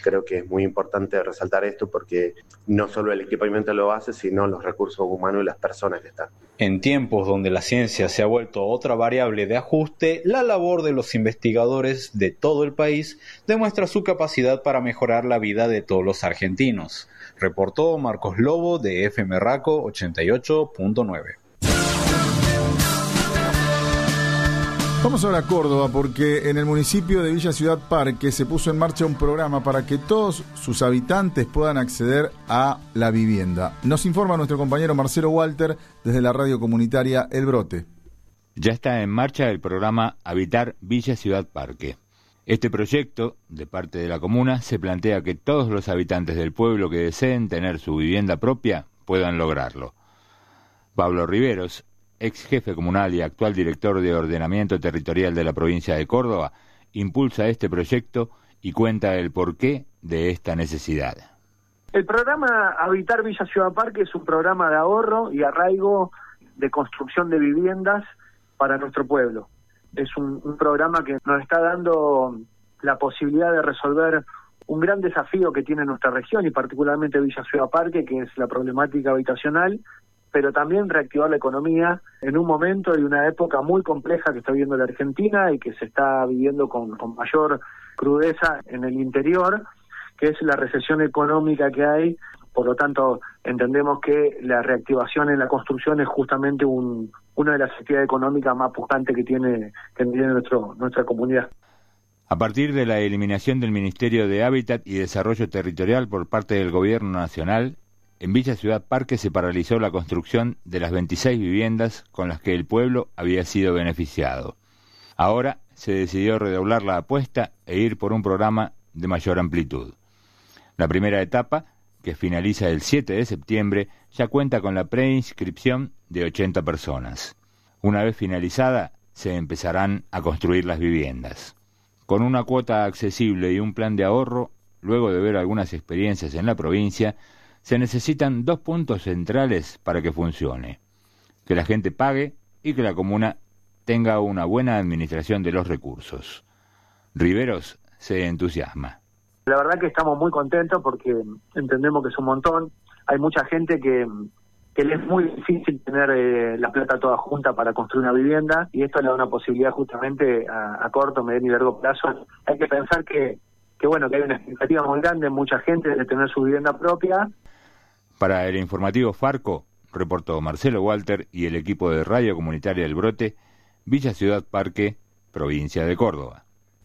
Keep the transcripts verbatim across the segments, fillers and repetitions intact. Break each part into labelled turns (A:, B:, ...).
A: creo que es muy importante resaltar esto porque no solo el equipamiento lo hace, sino los recursos humanos y las personas que están.
B: En tiempos donde la ciencia se ha vuelto otra variable de ajuste, la labor de los investigadores de todo el país demuestra su capacidad para mejorar la vida de todos los argentinos. Reportó Marcos Lobo de F M Raco ochenta y ocho punto nueve.
C: Vamos ahora a Córdoba porque en el municipio de Villa Ciudad Parque se puso en marcha un programa para que todos sus habitantes puedan acceder a la vivienda. Nos informa nuestro compañero Marcelo Walter desde la radio comunitaria El Brote.
D: Ya está en marcha el programa Habitar Villa Ciudad Parque. Este proyecto, de parte de la comuna, se plantea que todos los habitantes del pueblo que deseen tener su vivienda propia puedan lograrlo. Pablo Riveros, ex jefe comunal y actual director de ordenamiento territorial de la provincia de Córdoba, impulsa este proyecto y cuenta el porqué de esta necesidad.
E: El programa Habitar Villa Ciudad Parque es un programa de ahorro y arraigo de construcción de viviendas para nuestro pueblo. Es un, un programa que nos está dando la posibilidad de resolver un gran desafío que tiene nuestra región y particularmente Villa Ciudad Parque, que es la problemática habitacional, pero también reactivar la economía en un momento y una época muy compleja que está viviendo la Argentina y que se está viviendo con, con mayor crudeza en el interior, que es la recesión económica que hay. Por lo tanto, entendemos que la reactivación en la construcción es justamente un, una de las actividades económicas más pujantes que tiene, que tiene nuestro, nuestra comunidad.
D: A partir de la eliminación del Ministerio de Hábitat y Desarrollo Territorial por parte del Gobierno Nacional, en Villa Ciudad Parque se paralizó la construcción de las veintiséis viviendas con las que el pueblo había sido beneficiado. Ahora se decidió redoblar la apuesta e ir por un programa de mayor amplitud. La primera etapa, que finaliza el siete de septiembre, ya cuenta con la preinscripción de ochenta personas. Una vez finalizada, se empezarán a construir las viviendas. Con una cuota accesible y un plan de ahorro, luego de ver algunas experiencias en la provincia, se necesitan dos puntos centrales para que funcione: que la gente pague y que la comuna tenga una buena administración de los recursos. Riveros se entusiasma.
E: La verdad que estamos muy contentos porque entendemos que es un montón. Hay mucha gente que, que le es muy difícil tener eh, la plata toda junta para construir una vivienda y esto le da una posibilidad justamente a, a corto, mediano y largo plazo. Hay que pensar que, que bueno, que hay una expectativa muy grande en mucha gente de tener su vivienda propia.
D: Para el informativo Farco, reportó Marcelo Walter y el equipo de Radio Comunitaria El Brote, Villa Ciudad Parque, provincia de Córdoba.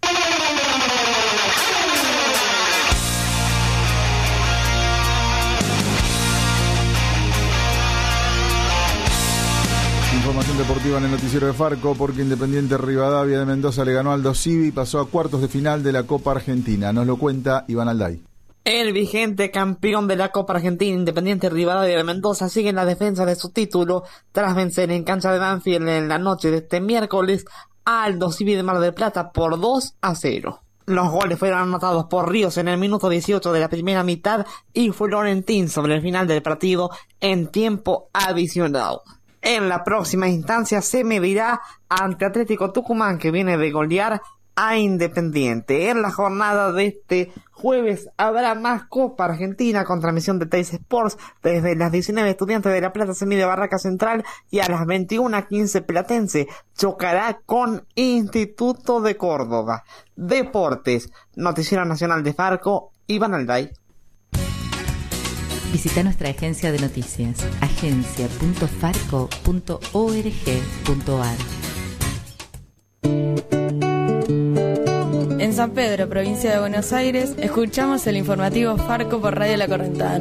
C: Información deportiva en el noticiero de Farco porque Independiente Rivadavia de Mendoza le ganó al Aldo Civi y pasó a cuartos de final de la Copa Argentina. Nos lo cuenta Iván Alday.
F: El vigente campeón de la Copa Argentina, Independiente Rivadavia de Mendoza, sigue en la defensa de su título tras vencer en cancha de Banfield en la noche de este miércoles a Aldo Civi de Mar del Plata por dos a cero. Los goles fueron anotados por Ríos en el minuto dieciocho de la primera mitad y Florentín sobre el final del partido en tiempo adicional. En la próxima instancia se medirá ante Atlético Tucumán, que viene de golear a Independiente. En la jornada de este jueves habrá más Copa Argentina con transmisión de Teis Sports desde las diecinueve. Estudiantes de La Plata se mide Barraca Central y a las veintiuna quince Platense chocará con Instituto de Córdoba. Deportes, Noticiero Nacional de Farco, Iván Alday.
G: Visita nuestra agencia de noticias, agencia punto farco punto org punto ar.
H: En San Pedro, provincia de Buenos Aires, escuchamos el informativo Farco por Radio La Correntada.